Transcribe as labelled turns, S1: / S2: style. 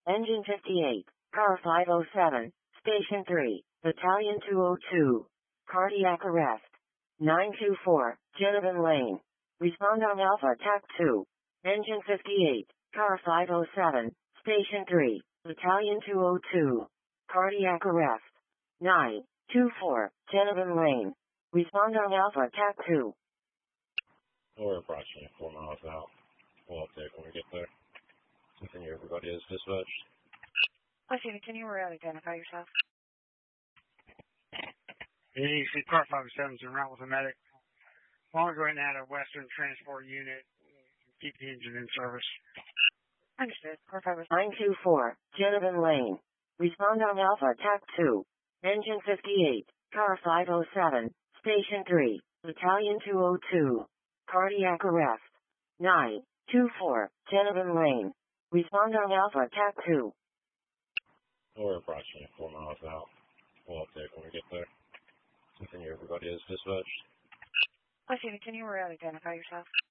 S1: Engine 58, car 507, station 3, battalion 202, cardiac arrest. 924, Genovan Lane. Respond on Alpha TAC 2. Engine 58, car 507, station 3, battalion 202, cardiac arrest. 924, Genovan Lane. Respond on Alpha TAC 2.
S2: We're approximately 4 miles out. We'll update when we get there. Continue, everybody is dispatched.
S1: Okay, continue. Identify yourself.
S3: The car 507 is en route with a medic. We'll go ahead and add a Western Transport unit. Keep the engine in service.
S1: Understood. Car 924, Genovan Lane. Respond on Alpha TAC 2. Engine 58, car 507, station 3, battalion 202, cardiac arrest. 924, Genovan Lane. Respond on Alpha TAC 2.
S2: We're approximately 4 miles out. We'll update when we get there. Continue, everybody is dispatched.
S1: Okay, continue. Identify yourself.